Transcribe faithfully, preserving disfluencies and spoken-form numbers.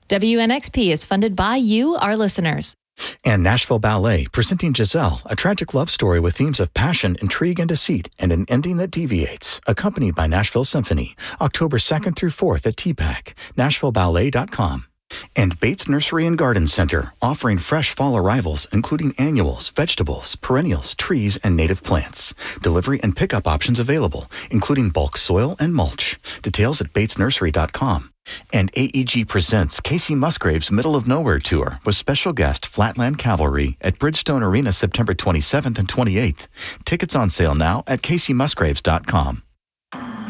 W N X P is funded by you, our listeners. And Nashville Ballet, presenting Giselle, a tragic love story with themes of passion, intrigue, and deceit, and an ending that deviates, accompanied by Nashville Symphony, October second through fourth at T PAC, nashville ballet dot com. And Bates Nursery and Garden Center, offering fresh fall arrivals, including annuals, vegetables, perennials, trees, and native plants. Delivery and pickup options available, including bulk soil and mulch. Details at bates nursery dot com. And A E G presents Casey Musgrave's Middle of Nowhere Tour with special guest Flatland Cavalry at Bridgestone Arena September twenty-seventh and twenty-eighth. Tickets on sale now at casey musgraves dot com.